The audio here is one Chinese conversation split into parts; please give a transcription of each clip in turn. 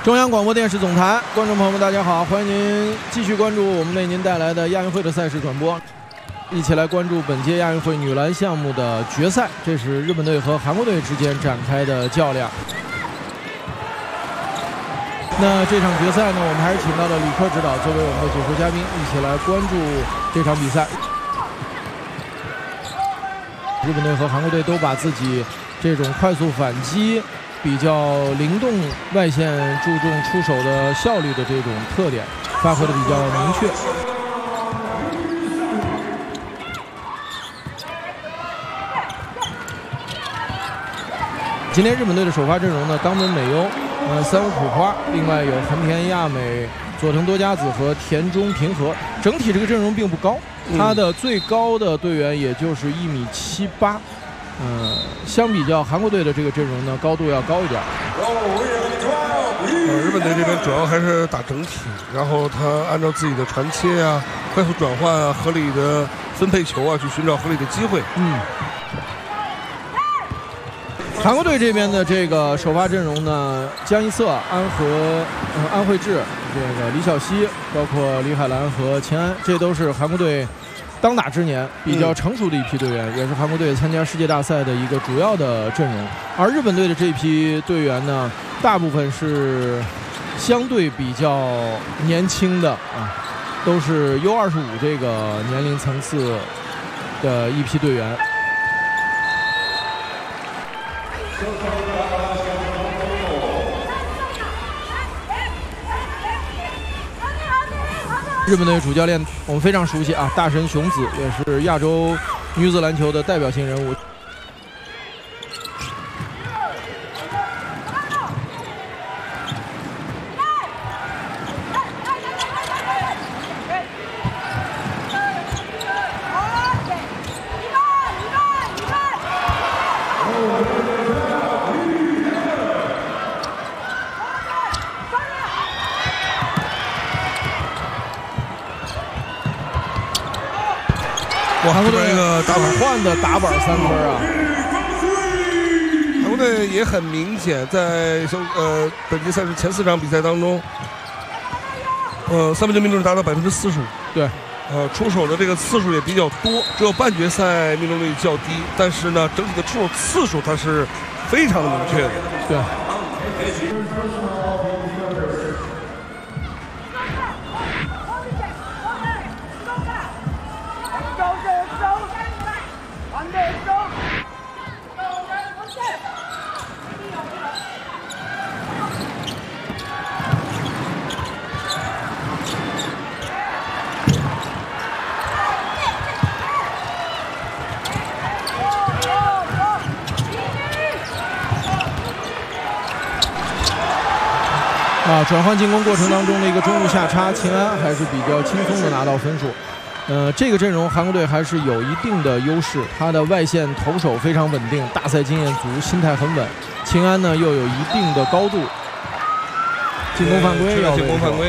中央广播电视总台，观众朋友们，大家好，欢迎您继续关注我们为您带来的亚运会的赛事转播，一起来关注本届亚运会女篮项目的决赛。这是日本队和韩国队之间展开的较量。那这场决赛呢，我们还是请到了李克指导作为我们的解说嘉宾，一起来关注这场比赛。日本队和韩国队都把自己这种快速反击、比较灵动、外线注重出手的效率的这种特点发挥的比较明确。今天日本队的首发阵容呢，冈本美优、三浦普花，另外有横田亚美、佐藤多佳子和田中平和。整体这个阵容并不高，他的最高的队员也就是1.78米。相比较韩国队的这个阵容呢，高度要高一点。 日本队这边主要还是打整体，然后他按照自己的传切啊、快速转换啊、合理的分配球啊，去寻找合理的机会。 韩国队这边的这个首发阵容呢，江一瑟、安惠智、这个李晓溪，包括李海兰和秦安，这都是韩国队当打之年比较成熟的一批队员，也是韩国队参加世界大赛的一个主要的阵容。而日本队的这批队员呢，大部分是相对比较年轻的都是 U25 这个年龄层次的一批队员。日本队主教练我们非常熟悉啊，大神雄子也是亚洲女子篮球的代表性人物。韩国队一个打板换的打板三分啊！ 韩国队也很明显，在本届赛事前4场比赛当中，三分球命中率达到45%。 对， 出手的这个次数也比较多，只有半决赛命中率较低，但是呢，整体的出手次数它是非常的明确的。 对。转换进攻过程当中的一个中路下插，秦安还是比较轻松的拿到分数。这个阵容韩国队还是有一定的优势，他的外线投手非常稳定，大赛经验足，心态很稳。秦安呢又有一定的高度，进攻犯规要进攻犯规。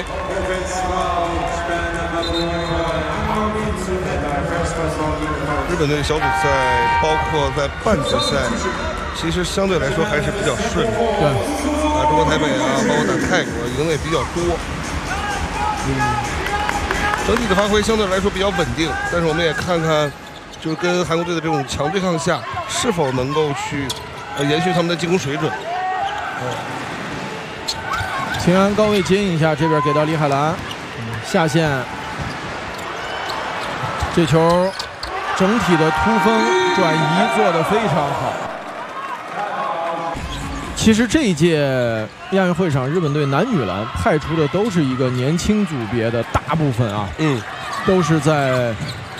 日本队小组赛包括在半决赛，其实相对来说还是比较顺利。 对。 中国台北啊，包括打泰国赢的也比较多，整体的发挥相对来说比较稳定。但是我们也看看，就是跟韩国队的这种强对抗下，是否能够去延续他们的进攻水准。 秦安高位接应一下，这边给到李海兰，下线，这球整体的突锋转移做得非常好。其实这一届亚运会上，日本队男女篮派出的都是一个年轻组别的，大部分都是在